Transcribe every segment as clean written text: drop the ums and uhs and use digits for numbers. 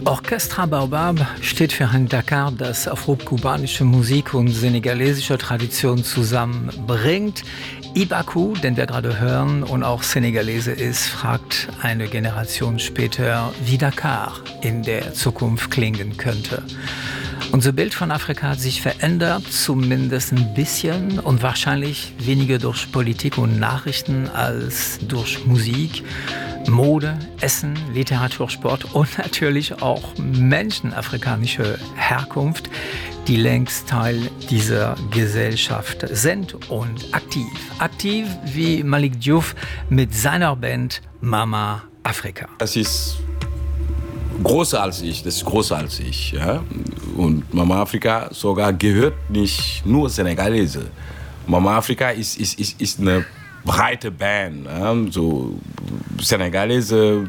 Orchestra Baobab steht für ein Dakar, das afro-kubanische Musik und senegalesische Tradition zusammenbringt. Ibaku, den wir gerade hören und auch Senegalese ist, fragt eine Generation später, wie Dakar in der Zukunft klingen könnte. Unser Bild von Afrika hat sich verändert, zumindest ein bisschen und wahrscheinlich weniger durch Politik und Nachrichten als durch Musik, Mode, Essen, Literatur, Sport und natürlich auch Menschen afrikanischer Herkunft, die längst Teil dieser Gesellschaft sind und aktiv. Aktiv wie Malick Diouf mit seiner Band Mama Afrika. Das ist größer als ich, Ja? Und Mama Afrika sogar gehört nicht nur Senegalese. Mama Afrika ist eine breite Band. Ja? So Senegalese,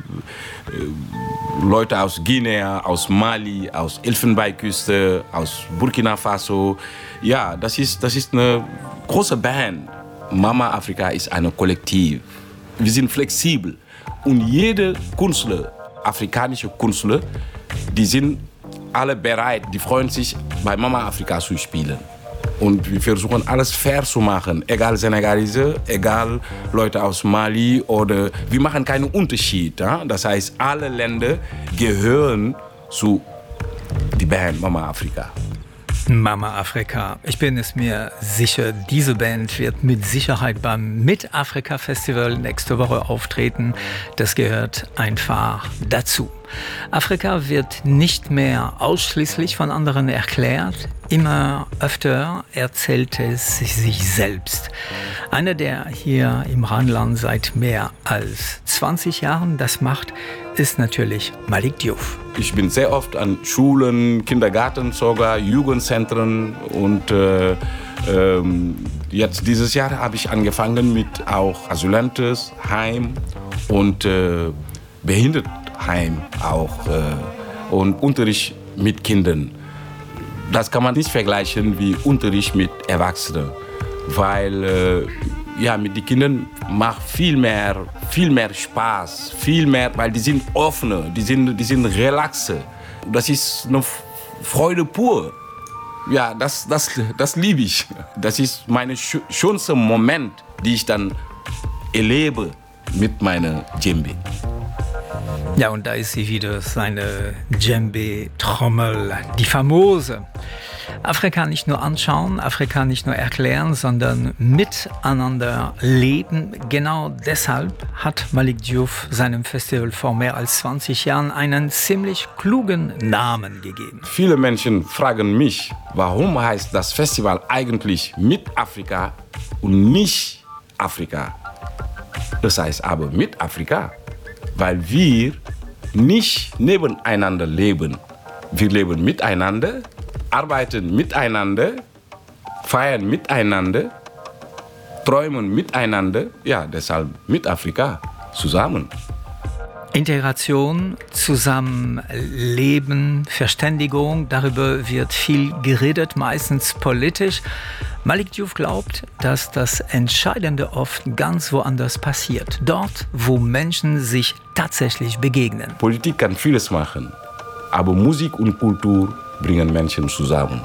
Leute aus Guinea, aus Mali, aus Elfenbeinküste, aus Burkina Faso. Ja, das ist eine große Band. Mama Afrika ist ein Kollektiv. Wir sind flexibel. Und jede Künstler, afrikanische Künstler, die sind alle bereit, die freuen sich, bei Mama Afrika zu spielen. Und wir versuchen alles fair zu machen, egal Senegalese, egal Leute aus Mali oder wir machen keinen Unterschied. Ja? Das heißt, alle Länder gehören zu die Band Mama Afrika. Mama Afrika. Ich bin es mir sicher, diese Band wird mit Sicherheit beim Mit-Afrika-Festival nächste Woche auftreten. Das gehört einfach dazu. Afrika wird nicht mehr ausschließlich von anderen erklärt. Immer öfter erzählt es sich selbst. Einer, der hier im Rheinland seit mehr als 20 Jahren das macht, ist natürlich Malick Diouf. Ich bin sehr oft an Schulen, Kindergärten sogar, Jugendzentren und jetzt dieses Jahr habe ich angefangen mit auch Asylantenheim und Behindertenheim auch und Unterricht mit Kindern. Das kann man nicht vergleichen wie Unterricht mit Erwachsenen, weil mit den Kindern macht viel mehr Spaß, weil die sind offener, die sind relaxer. Das ist eine Freude pur. Ja, das liebe ich. Das ist mein schönster Moment, die ich dann erlebe mit meiner Djembe. Ja, und da ist sie wieder, seine Djembe-Trommel, die famose. Afrika nicht nur anschauen, Afrika nicht nur erklären, sondern miteinander leben. Genau deshalb hat Malick Diouf seinem Festival vor mehr als 20 Jahren einen ziemlich klugen Namen gegeben. Viele Menschen fragen mich, warum heißt das Festival eigentlich mit Afrika und nicht Afrika? Das heißt aber mit Afrika, weil wir nicht nebeneinander leben. Wir leben miteinander, arbeiten miteinander, feiern miteinander, träumen miteinander. Ja, deshalb mit Afrika zusammen. Integration, Zusammenleben, Verständigung, darüber wird viel geredet, meistens politisch. Malick Diouf glaubt, dass das Entscheidende oft ganz woanders passiert. Dort, wo Menschen sich tatsächlich begegnen. Politik kann vieles machen, aber Musik und Kultur bringen Menschen zusammen.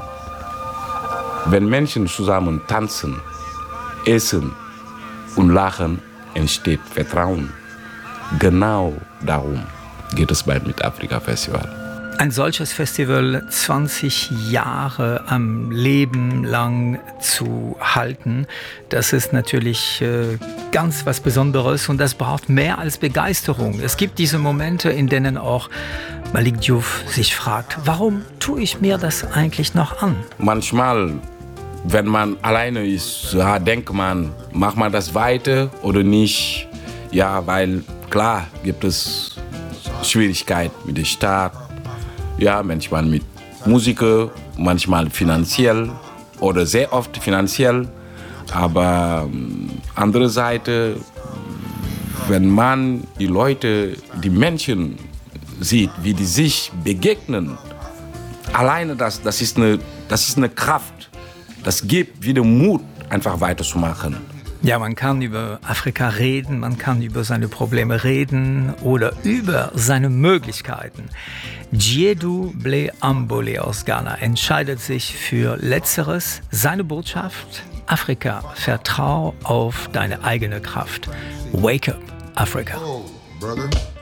Wenn Menschen zusammen tanzen, essen und lachen, entsteht Vertrauen. Genau darum geht es beim Mit-Afrika-Festival. Ein solches Festival 20 Jahre am Leben lang zu halten, das ist natürlich ganz was Besonderes und das braucht mehr als Begeisterung. Es gibt diese Momente, in denen auch Malick Diouf sich fragt, warum tue ich mir das eigentlich noch an? Manchmal, wenn man alleine ist, denkt man, macht man das weiter oder nicht? Ja, weil klar gibt es Schwierigkeiten mit der Stadt. Ja, manchmal mit Musikern, manchmal finanziell oder sehr oft finanziell. Aber andere Seite, wenn man die Leute, die Menschen sieht, wie die sich begegnen, alleine das ist eine Kraft. Das gibt wieder Mut, einfach weiterzumachen. Ja, man kann über Afrika reden, man kann über seine Probleme reden oder über seine Möglichkeiten. Djedu Ble Ambole aus Ghana entscheidet sich für Letzteres. Seine Botschaft: Afrika, vertrau auf deine eigene Kraft. Wake up, Africa. Oh, brother.